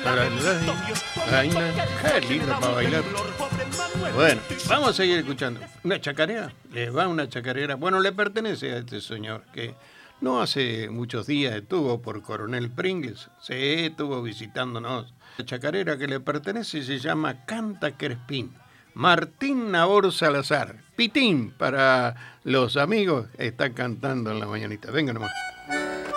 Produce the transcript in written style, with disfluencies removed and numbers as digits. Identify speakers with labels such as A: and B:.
A: Qué lindo para bailar. Bueno, vamos a seguir escuchando. ¿Una chacarera? Le va una chacarera. Bueno, le pertenece a este señor que no hace muchos días estuvo por Coronel Pringles. Sí, estuvo visitándonos. La chacarera que le pertenece se llama Canta Crespín. Martín Nabor Salazar. Pitín para los amigos. Está cantando en la mañanita. Venga nomás.